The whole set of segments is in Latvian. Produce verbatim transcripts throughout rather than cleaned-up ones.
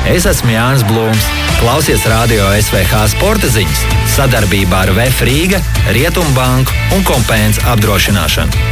Es esmu Jānis Blūms. Klausies Radio S V H sporta ziņas sadarbībā ar V F Rīga, Rietumbanku un Kompēns apdrošināšanu.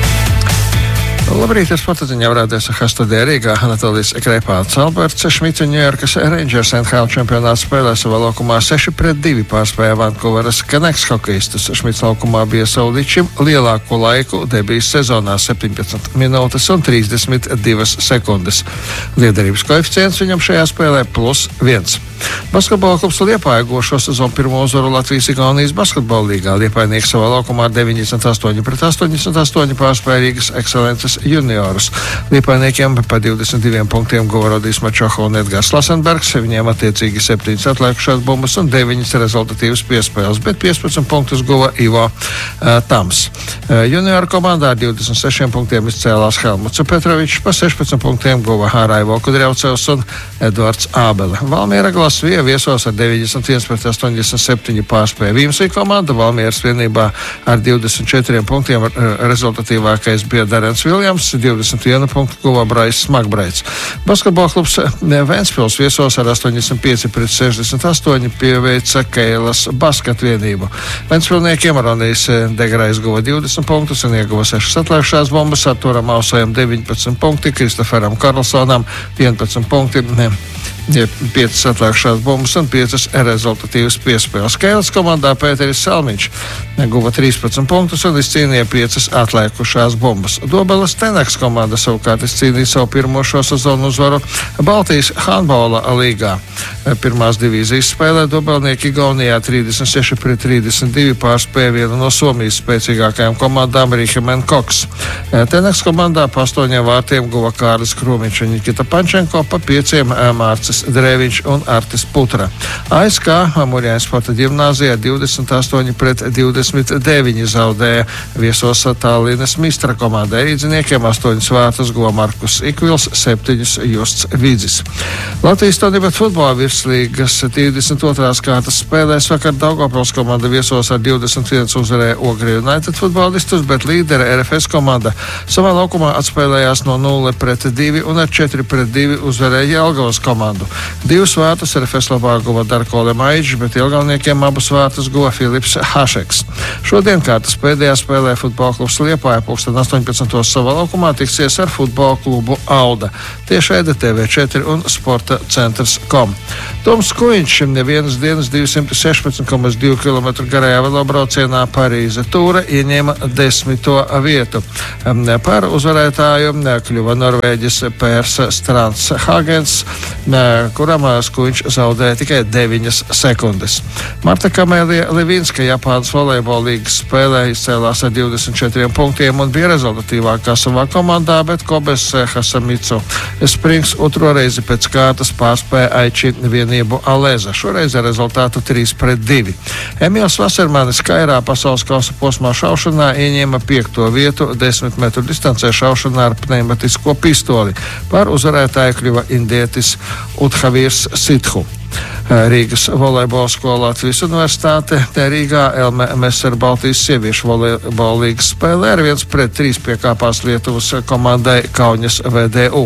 Labrīt, es sporta ziņā varēties ar Hastadē Rīgā Anatolijas Kreipāts. Alberts Šmits un Ņujorkas Rangers N H L čempionāta spēlē savā laukumā seši pret divi pārspēja Vankūveras Canucks hokejistus. Šmits laukumā bija savu līdz šim lielāko laiku debijas sezonā - septiņpadsmit minūtes un trīsdesmit divas sekundes. Liederības koeficients viņam šajā spēlē plus viens. Basketbola klubs Liepāja gošo sezonu pirmo uzvaru Latvijas-Igaunijas basketbola līgā. Liepainieki savā laukumā ar deviņdesmit astoņi pret astoņdesmit astoņi pārspēja Rīgas Excelences juniorus. Liepainiekiem pa divdesmit diviem punktiem guva Rodijs Mačoho un Edgars Lasenbergs. Viņiem attiecīgi septiņas atliekušās bumbas un deviņas rezultatīvas piespēles, bet piecpadsmit punktus guva Ivo uh, Tams. Uh, junioru komandā ar divdesmit sešiem punktiem izcēlās Helmuts Petrovičs, pa sešpadsmit punktiem guva Hāraivo Kudriaucevs un Edvards Ābele. Valmiera Glasvija viesos ar deviņdesmit viens pret astoņdesmit septiņi pārspēja Vīmsī komanda. Valmieras vienībā ar divdesmit četriem punktiem rezultatīvākais bija Darens Viljams, divdesmit vienu punktu guva Brais Smagbreits. Basketbola klubs Ventspils viesos ar astoņdesmit pieci pret sešdesmit astoņi pieveica Keilas basketvienību. Ventspilniekiem Ronijs Degrais guva divdesmit punktus un ieguva sešas atlaišās bumbas, Arturam Ausajam deviņpadsmit punkti, Kristoferam Karlsonam vienpadsmit punkti, piecas atlaišās bumbas un piecas rezultatīvas piespēles. Keilas komandā Pēteris Salmiņš guva trīspadsmit punktus un izcīnīja piecas atliekušās bumbas. Dobeles Tenaks komanda savukārt izcīnīja savu pirmo šo sezonu uzvaru Baltijas handbola līgā. Pirmās divīzijas spēlē Dobelnieki Igaunijā trīsdesmit seši pret trīsdesmit divi pārspēja vienu no Somijas spēcīgākajām komandām Rihemen Koks. Tenaks komandā pa astoņiem vārtiem guva Kārlis Krūmiņš un Nikita Pančenko, pa pieciem Mārcis Drēviņš un Artis Putra. A S K Murjāņu sporta ģimnāzijā divdesmit astoņi pret divdesmit deviņi zaudēja viesos Tallinas Mistra komandai. Rīdziniekiem astoņus vārtus guva Markus Ikvils, septiņus Justs Vidzis. Latvijas Tonibet futbola virslīgas divdesmit otrās kārtas spēlēs vakar Daugavpils komanda viesos ar divdesmit viens uzvarēja Ogri United futbolistus, bet līdere R F S komanda savā laukumā atspēlējās no nulle pret divi un ar četri pret divi uzvarēja Jelgavas komandu. Divus vārtus R F S labā guva Darko Lemaiģis, bet Jelgavniekiem abus vārtus guva Filips Hašeks. Šodien kārtas pēdējā spēlē futbola klubs Liepāja pulksten astoņpadsmitos savā laukumā tiksies ar futbola klubu Auda. Tieši Eda T V četri un sporta centrs kom. Toms Kuiņš nevienas dienas divsimt sešpadsmit komats divi kilometru garajā velobraucienā Parīze Tūra ieņēma desmito vietu. Par uzvarētāju kļuva Norvēģis Pērs Strands Hagens, kuram Skuiņš zaudēja tikai deviņas sekundes. Marta Kamēlija Levinska Japānas volejbola līgas spēlē izcēlās ar divdesmit četriem punktiem un bija rezultatīvākā savā komandā, bet Kobes Hasamitsu Springs otro reizi pēc kārtas pārspēja Aiči vienību Alēza, šoreiz ar rezultātu trīs pret divi. Emīls Vasermanis Kairā pasaules kausa posmā šaušanā ieņēma piekto vietu desmit metru distancē šaušanā ar pneimatisko pistoli. Par uzvarētāju kļuva indietis Uthavīrs Sithu. Rīgas volejbola skola Latvijas Universitāte Rīgā Elme Messer Baltijas sieviešu volejbola līgas spēlē ar viens pret trīs piekāpās Lietuvas komandai Kauņas V D U.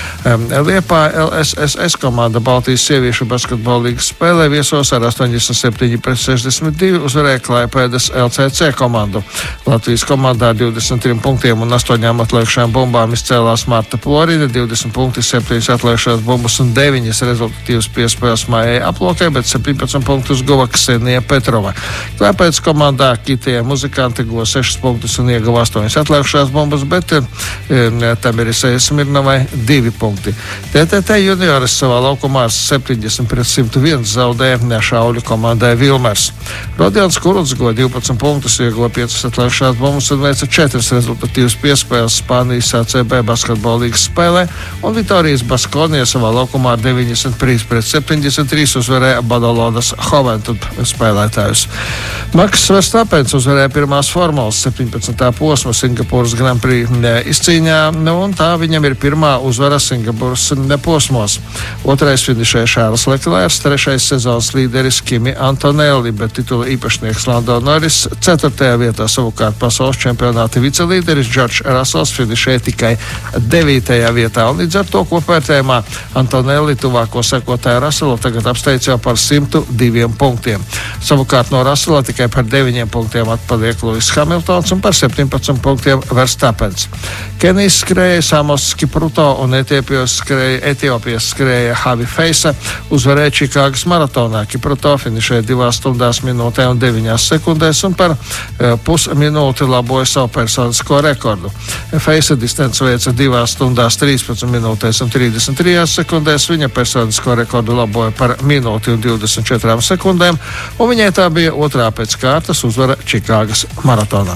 Liepā L S S S komanda Baltijas sieviešu basketbola līgas spēlē viesos ar astoņdesmit septiņi pret sešdesmit divi uzvarēja Klaipēdas L C C komandu. Latvijas komandā ar divdesmit trim punktiem un astoņām atliekušām bumbām izcēlās Marta Plorina, divdesmit punkti, septiņas atliekušās bumbas un deviņas rezultatīvas piespēles Mājai Aplokē, bet septiņpadsmit punktus guva Ksenija Petrova. Klaipēdas komandā Kitija muzikanti guva sešas punktus un ieguva astoņas atliekušās bumbas, bet e, Tamirisai Smirnovai divi punkti. T T T junioris savā laukumā ar septiņdesmit pret simt viens zaudēja Šauļu komandai Vilmers. Rodions Kuruts guva divpadsmit punktus, ieguva piecas atliekušās bumbas un veica četras rezultatīvas piespēles Spānijas A C B basketbola līgas spēlē, un Vitorijas Baskonija savā laukumā ar deviņdesmit trīs pret septiņdesmit trīs uzvarēja Badalonas Juventud spēlētājus. Maks Verstapens uzvarēja pirmās formulas septiņpadsmitā posma Singapūras Grand Prix izcīņā, un tā viņam ir pirmā uzvara Singapūras posmos. Otrais finišēja Šārls Leklērs, trešais sezonas līderis Kimi Antonelli, bet titula īpašnieks Lando Norris. Ceturtajā vietā savukārt pasaules čempionāta vicelīderis Džordžs Rasels finišēja tikai devītajā vietā, un līdz ar to kopvērtējumā Antonelli tuvāko sekotāju Raselu tagad apsteidz jau par simtu diviem punktiem. Savukārt no Rasela tikai par deviņiem punktiem atpaliek Lewis Hamiltons un par septiņpadsmit punktiem Verstapens. Kenijs skrēja Samos Kipruto un Etiopijas skrēja, Etiopijas skrēja Havi Feisa uzvarēja Čikāgas maratonā. Kipruto finišēja divās stundās minūtē un deviņās sekundēs un par uh, pusminūti laboja savu personisko rekordu. Feisa distance veica divās stundās trīspadsmit minūtēs un trīsdesmit trijās sekundēs. Viņa personisko rekordu laboja par minūti un divdesmit četrām sekundēm, un viņai tā bija otrā pēc kārtas uzvara Čikāgas maratonā.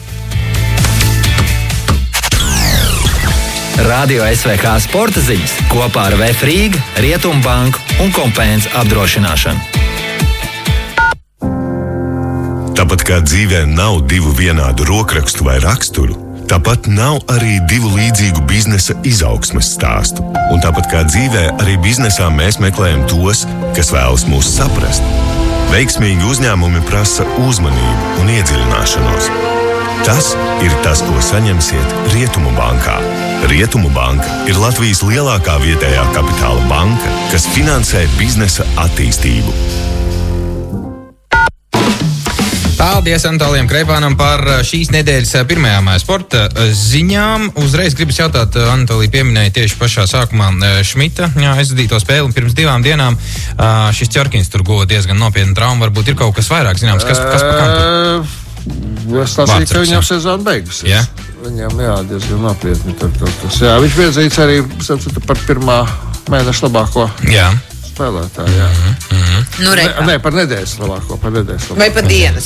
Radio S V H sporta ziņas kopā ar Vēf Rīga, Rietumbanku un Kompēns apdrošināšanu. Tāpat kā dzīvē nav divu vienādu rokrakstu vai raksturu, tāpat nav arī divu līdzīgu biznesa izaugsmes stāstu. Un tāpat kā dzīvē, arī biznesā mēs meklējam tos, kas vēlas mūs saprast. Veiksmīgi uzņēmumi prasa uzmanību un iedziļināšanos. Tas ir tas, ko saņemsiet Rietumu bankā. Rietumu banka ir Latvijas lielākā vietējā kapitāla banka, kas finansē biznesa attīstību. Paldies Anatolijam Kreipānam par šīs nedēļas pirmajām sporta ziņām. Uzreiz gribas jautāt, Anatolija pieminēja tieši pašā sākumā Šmita aizvadīto spēli, un pirms divām dienām šis Ķorkins tur guva diezgan nopietnu traumu. Varbūt ir kaut kas vairāk zināms, kas, kas pa kantu? Es stāstīju, ka viņam sezona beigusies. Yeah. Viņam, jā, diezgan nopietni tur kaut kas. Jā, viņš bija atzīts arī par pirmā mēneša labāko. Jā. Spēlētāji, jā. Mm-hmm. Nu, ne, ne, par nedēļas labāko, par nedēļas labāko. Vai par dienas?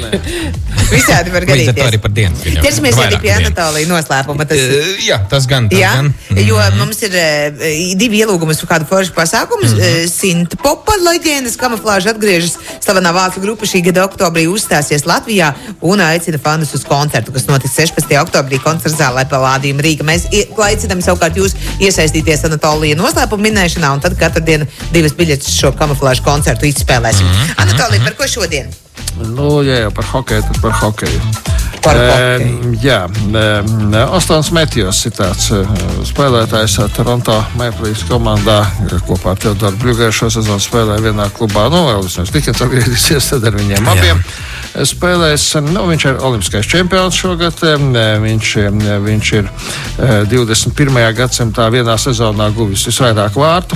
Visādi var gadīties. Līdz ar to arī par dienas. Ķersimies arī pie Anatālija noslēpuma. Tas... Uh, jā, tas gan. Tas jā, gan. Jo mm-hmm. mums ir uh, divi ielūgumi uz kādu foršu pasākumu. Mm-hmm. Uh, Sintpopa leģendas kamuflāža atgriežas. Slavenā vācu grupa šī gada oktobrī uzstāsies Latvijā un aicina fanus uz koncertu, kas notiks sešpadsmitajā oktobrī koncerta zālē Palladium Rīga. Mēs aicinām savukārt jūs iesaistīties Anatālija noslēpuma minēšanā, un tad katru dienu divas biļetes šo kamuflāžu koncertu izspēlēsim. Mm-hmm. Anatālija, par ko šodien? Nu, ja jau par hokeju, tad par hokeju. Par hokeju. E, jā, e, Ostons Metjos ir tāds e, spēlētājs Toronto Maple Leafs komandā, kopā ar Teodoru Bļugēru šo sezonu spēlēja vienā klubā. Nu, vēl vismaz Dikens atgriezīsies, tad ar viņiem abiem jā. spēlēs. Nu, viņš ir olimpiskais čempions šogad. Viņš, viņš ir divdesmit pirmajā gadsimtā vienā sezonā guvis visvairāk vārtu.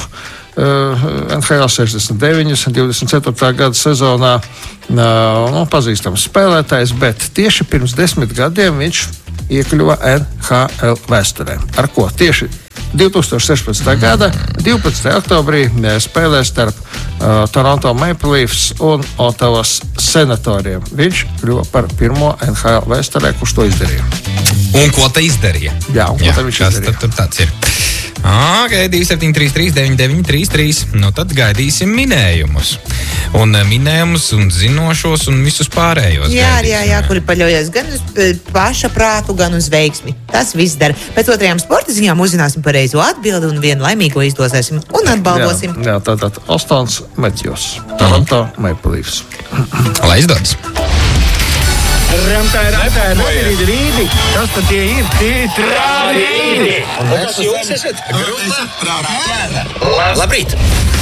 N H L sešdesmit deviņi, divdesmit ceturtā gada sezonā nu, pazīstams spēlētājs, bet tieši pirms desmit gadiem viņš iekļuva N H L vēsturē. Ar ko? Tieši divi tūkstoši sešpadsmitā gada divpadsmitajā oktobrī spēlē starp uh, Toronto Maple Leafs un Ottavas Senatoriem. Viņš kļuva par pirmo N H L vēsturē, kurš to izdarīja. Un ko te izdarīja? Jā, un ko Jā, te viņš kas izdarīja? Tad, tad tāds ir. Ok, divi septiņi trīs trīs deviņi deviņi trīs trīs. Nu tad gaidīsim minējumus. Un minējumus un zinošos un visus pārējos. Jā, gaidīsim. jā, jā, kuri paļaujas gan uz paša prātu, gan uz veiksmi. Tas viss dara. Pēc otrajām sporta ziņām uzzināsim pareizo atbildi un vienu laimīgo izdozēsim un atbalvosim. Jā, jā tātad Ostons Metjos, Toronto Maple Leafs. Lai izdodas. Ramtai, ramtai, rīdi, rīdi. Kas tad tie ir? Tie ir rīdi. Un kas jūs esat? Grupa? Labrīt!